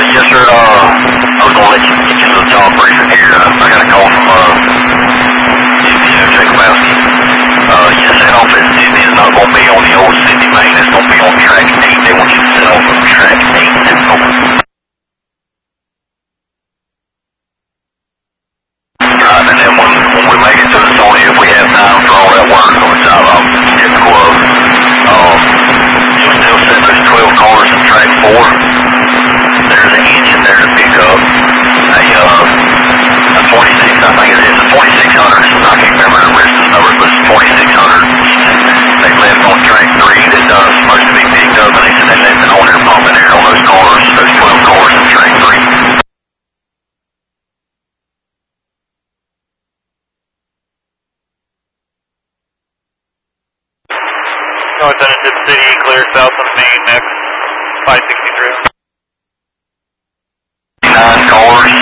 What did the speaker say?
Yes, sir. I was gonna let you get you to the job briefing here. I got a call from Jacobowski. You set off at Sydney. It's not gonna be on the old Sydney main. It's gonna be on track 8. They want you to set off on track 8. Over. Right, and then when we make it to the zone, if we have time for all that work on the job, I'll get the glove. You'll still send those 12 cars in track 4. There's an engine there to pick up. A 26, I think it is, a 2600. I can't remember the rest of the numbers, but it's 2600. They left on track 3 that's supposed to be picked up, and they said they left it on there pumping air on those cars, those 12 cars in track 3. North end of Tip City, clear south on Main, next 563. 9 cars.